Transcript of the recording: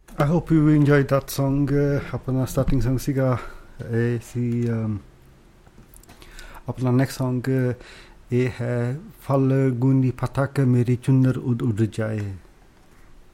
I hope you enjoyed that song. अपना starting song सीगा अपना next song ये है फाल्गुनी पताका मेरी चुन्नर उड़ उड़ जाए